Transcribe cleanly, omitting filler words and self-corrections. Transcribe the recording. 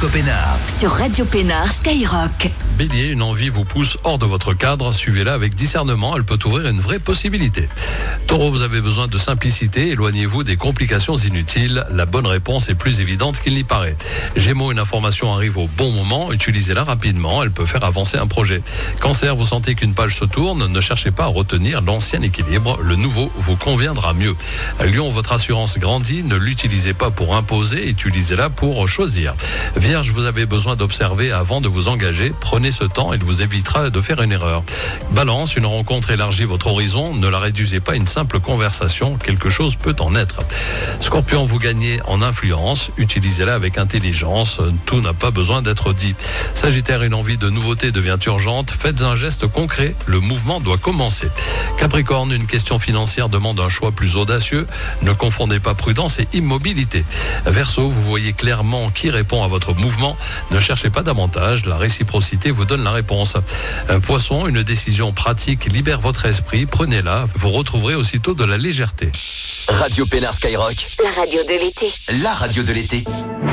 l'horoscope Pénard. Sur Radio Pénard Skyrock. Bélier, une envie vous pousse hors de votre cadre. Suivez-la avec discernement, elle peut ouvrir une vraie possibilité. Taureau, vous avez besoin de simplicité. Éloignez-vous des complications inutiles. La bonne réponse est plus évidente qu'il n'y paraît. Gémeaux, une information arrive au bon moment. Utilisez-la rapidement. Elle peut faire avancer un projet. Cancer, vous sentez qu'une page se tourne. Ne cherchez pas à retenir l'ancien équilibre. Le nouveau vous conviendra mieux. Lion, votre assurance grandit. Ne l'utilisez pas pour imposer. Utilisez-la pour choisir. Vierge, vous avez besoin d'observer avant de vous engager. Prenez ce temps, il vous évitera de faire une erreur. Balance, une rencontre élargit votre horizon. Ne la réduisez pas à une simple conversation. Quelque chose peut en être. Scorpion, vous gagnez en influence. Utilisez-la avec intelligence. Tout n'a pas besoin d'être dit. Sagittaire, une envie de nouveauté devient urgente. Faites un geste concret. Le mouvement doit commencer. Capricorne, une question financière demande un choix plus audacieux. Ne confondez pas prudence et immobilité. Verseau, vous voyez clairement qui répond à votre mouvement. Ne cherchez pas davantage. La réciprocité vous donne la réponse. Poisson, une décision pratique libère votre esprit. Prenez-la. Vous retrouverez aussitôt de la légèreté. Radio Pénard Skyrock. La radio de l'été. La radio de l'été.